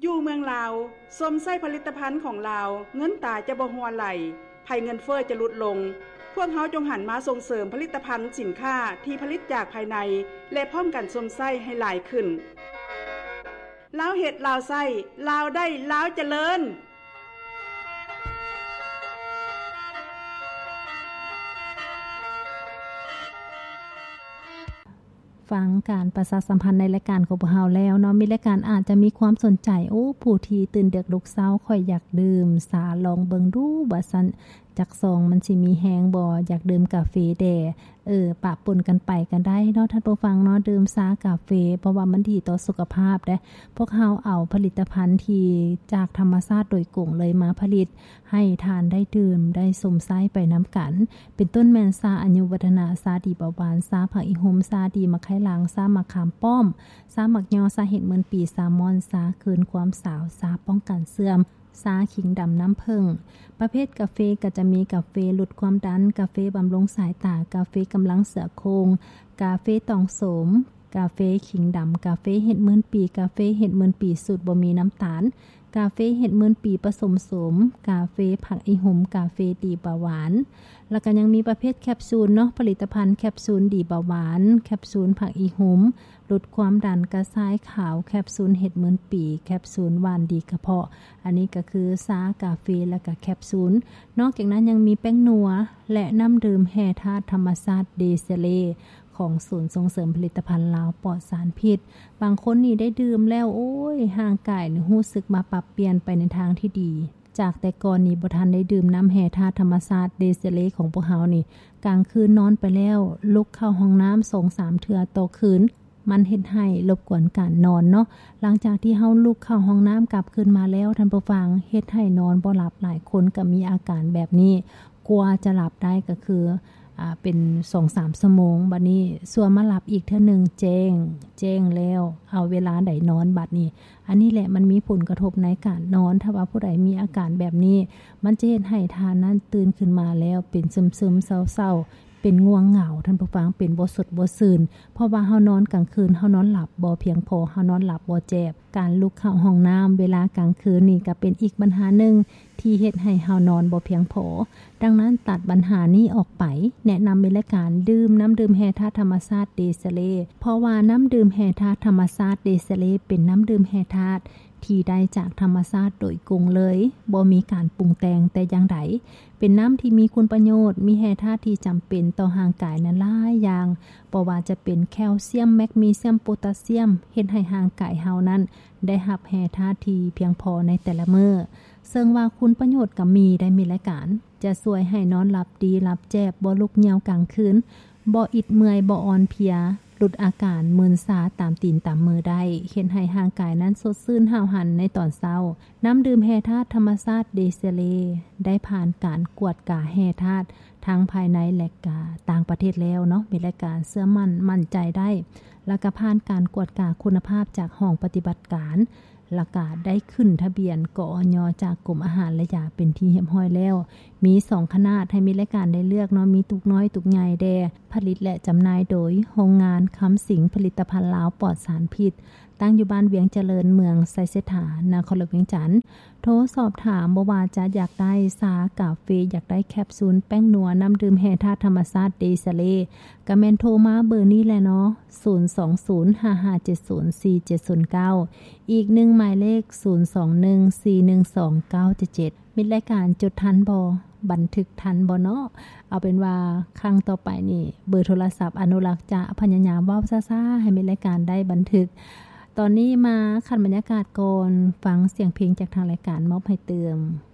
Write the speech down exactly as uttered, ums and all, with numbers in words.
อยู่เมืองลาวสมไส้ผลิตภัณฑ์ของลาวเงินตาจะบ่หัวไหลภัยเงินเฟ้อจะลดลงพวกเฮาจงหันมาส่งเสริมผลิตภัณฑ์สินค้าที่ผลิตจากภายในและพร้อมกันสมไส้ให้หลายขึ้นลาวเฮ็ดลาวไส้ลาวได้ลาวเจริญฟังการประชาสัมพันธ์ในรายการของพวกเฮาแล้วเนาะมีรายการอาจจะมีความสนใจโอ้ผู้ที่ตื่นดึกลุกเช้าค่อยอยากดื่มสาลองเบิ่งดูว่าซั่นจักซองมันสิมีแฮงบ่อยากดื่มกาแฟแดเออปะปนกันไปกันได้เนาะท่านผู้ฟังเนาะดื่มชากาแฟเพราะว่ามันดีต่อสุขภาพเด้พวกเฮาเอาผลิตภัณฑ์ที่จากธรรมชาติโดยกงเลยมาผลิตให้ทานได้ดื่มได้สมไส้ไปนํากันเป็นต้นแม่นชาอายุวัฒนะชาดีเบาหวานชาผักอีหมชาดีมะไข่ลางชามะขามป้อมชาหมักยอชาเห็ดเหมือนปีซามอนชาคืนความสาวชาป้องกันเสื่อมชาขิงดำน้ำผึ้งประเภทกาแฟก็จะมีกาแฟลดความดันกาแฟบำรุงสายตากาแฟกำลังเสือโครงกาแฟตองโสมกาแฟขิงดำกาแฟเห็ดหมื่นปีกาแฟเห็ดหมื่นปีสูตรบ่มีน้ำตาลกาแฟเห็ดหมื่นปีผสมโสมกาแฟผักอีหมกาแฟดีเบาหวานแล้วก็ยังมีประเภทแคปซูลเนาะผลิตภัณฑ์แคปซูลดีเบาหวานแคปซูลผักอีหมลดความดันกระซ้ายขาวแคปซูลเห็ดหมื่นปีแคปซูลหวานดีกระเพาะอันนี้ก็คือชากาแฟและก็แคปซูลนอกจากนั้นยังมีแป้งนัวและน้ำดื่มแร่ธาตุธรรมชาติเดเซเลของศูนย์ส่งเสริมผลิตภัณฑ์ลาวปลอดสารพิษบางคนนี่ได้ดื่มแล้วโอ้ยห่างกายนี่รู้สึกมาปรับเปลี่ยนไปในทางที่ดีจากแต่ก่อนนี่บ่ทันได้ดื่มน้ำแร่ธาตุธรรมชาติเดเซเลของพวกเฮานี่กลางคืนนอนไปแล้วลุกเข้าห้องน้ำ สองสาม เทื่อต่อคืนมันเฮ็ดให้รบกวนการนอนเนาะหลังจากที่เฮาลุกเข้าห้องน้ำกลับคืนมาแล้วท่านผู้ฟังเฮ็ดให้นอนบ่หลับหลายคนก็มีอาการแบบนี้กว่าจะหลับได้ก็คืออ่าเป็น สองสาม ชั่วโมงบัดนี้ส่วนมาหลับอีกเทื่อนึงแจ้งแจ้งแล้วเอาเวลาใดนอนบัดนี้อันนี้แหละมันมีผลกระทบในการนอนถ้าว่าผู้ใดมีอาการแบบนี้มันจะเฮ็ดให้ทานนั้นตื่นขึ้นมาแล้วเป็นซึมๆเศร้าๆเป็นง่วงเหงาท่านผู้ฟังเป็นบ่สดบ่ซื่นเพราะว่าเฮานอนกลางคืนเฮานอนหลับบ่เพียงพอเฮานอนหลับบ่แจ่มการลุกเข้าห้องน้ำเวลากลางคืนนี่ก็เป็นอีกปัญหาหนึ่งที่เฮ็ดให้เฮานอนบ่เพียงพอดังนั้นตัดปัญหานี้ออกไปแนะนำเป็นรายการดื่มน้ำดื่มแร่ธาตุธรรมชาติเดเซเลเพราะว่าน้ำดื่มแร่ธาตุธรรมชาติเดเซเลเป็นน้ำดื่มแร่ธาตุที่ได้จากธรรมชาติโดยกงเลยบ่มีการปรุงแต่งแต่อย่างใดเป็นน้ำที่มีคุณประโยชน์มีแร่ธาตุที่จำเป็นต่อร่างกายนั้นหลายอย่างบ่ว่าจะเป็นแคลเซียมแมกนีเซียมโพแทสเซียมเฮ็ดให้ร่างกายเฮานั้นได้รับแร่ธาตุที่เพียงพอในแต่ละมื้อซึ่งว่าคุณประโยชน์ก็มีได้มีรายการจะช่วยให้นอนหลับดีหลับแจ่มบ่ลุกเหยี่ยวกลางคืนบ่อิดเมื่อยบ่อ่อนเพลียลดอาการมึนชาตามตีนตามมือได้เฮ็ดให้ร่างกายนั้นสดชื่นห้าวหันในตอนเช้าน้ำดื่มแร่ธาตุธรรมชาติเดเซเลได้ผ่านการกวดกาแร่ธาตุทั้งภายในและก็ต่างประเทศแล้วเนาะมีรายการเชื่อมั่นมั่นใจได้แล้วก็ผ่านการกวดกาคุณภาพจากห้องปฏิบัติการแล้วก็ได้ขึ้นทะเบียนกอย.จากกรมอาหารและยาเป็นที่เรียบร้อยแล้วมีสองขนาดให้มีรายการได้เลือกเนาะมีตุกน้อยตุกใหญ่แดผลิตและจำหน่ายโดยโรงงานคำสิงผลิตภัณฑ์ลาวปลอดสารพิษตั้งอยู่บ้านเวียงเจริญเมืองไซเสถานครหลวงเวียงจันทน์โทรสอบถามบ่ว่าจะอยากได้ชากาแฟอยากได้แคปซูลแป้งนัวน้ำดื่มแร่ธาตุธรรมชาติเดเซเลก็แม่นโทรมาเบอร์นี้แหละเนาะศูนย์ สอง ศูนย์ ห้า ห้า เจ็ด ศูนย์ สี่ เจ็ด ศูนย์ เก้าอีกหนึ่งหมายเลขศูนย์ สอง หนึ่ง สี่ หนึ่ง สอง เก้า เจ็ด เจ็ดมีรายการจดทันบ่บันทึกทันบ่เนาะเอาเป็นว่าครั้งต่อไปนี่เบอร์โทรศัพท์อนุรักษ์จะพยายามเว้าซ่าๆให้มีรายการได้บันทึกตอนนี้มาคันบรรยากาศก่อนฟังเสียงเพลงจากทางรายการมอบให้เติม